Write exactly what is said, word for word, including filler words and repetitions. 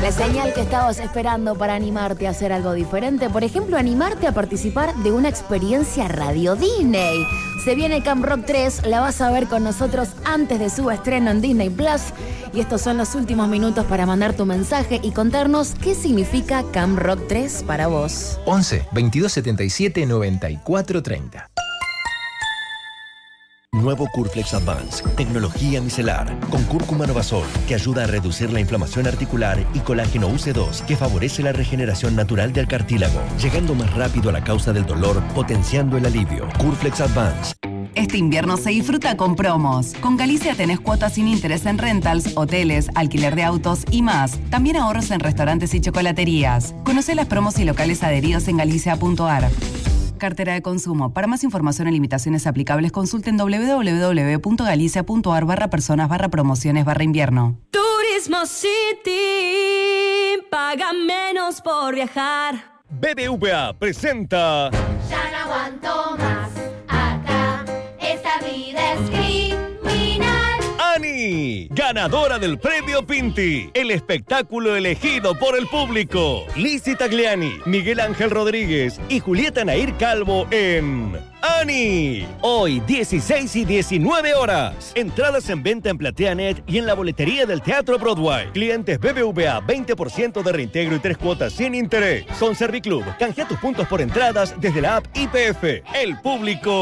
La señal que estabas esperando para animarte a hacer algo diferente. Por ejemplo, animarte a participar de una experiencia Radio Disney. Se viene Camp Rock tres, la vas a ver con nosotros antes de su estreno en Disney Plus. Y estos son los últimos minutos para mandar tu mensaje y contarnos qué significa Camp Rock tres para vos. once, veintidós setenta y siete, noventa y cuatro treinta. Nuevo Curflex Advance, tecnología micelar, con cúrcuma novazol, que ayuda a reducir la inflamación articular, y colágeno U C dos, que favorece la regeneración natural del cartílago, llegando más rápido a la causa del dolor, potenciando el alivio. Curflex Advance. Este invierno se disfruta con promos. Con Galicia tenés cuotas sin interés en rentals, hoteles, alquiler de autos y más. También ahorros en restaurantes y chocolaterías. Conocé las promos y locales adheridos en galicia punto a r. Cartera de consumo. Para más información y limitaciones aplicables, consulten doble u doble u doble u punto galicia punto a r barra personas barra promociones barra invierno. Turismo City, paga menos por viajar. B B V A presenta... Ya no aguanto más, acá, esta vida es criminal. Ani, ganadora del premio Pinti, el espectáculo elegido por el público. Lizzy Tagliani, Miguel Ángel Rodríguez y Julieta Nair Calvo en Ani. Hoy, dieciséis y diecinueve horas. Entradas en venta en PlateaNet y en la boletería del Teatro Broadway. Clientes B B V A, veinte por ciento de reintegro y tres cuotas sin interés. Con Serviclub, canjea tus puntos por entradas desde la app I P F. El público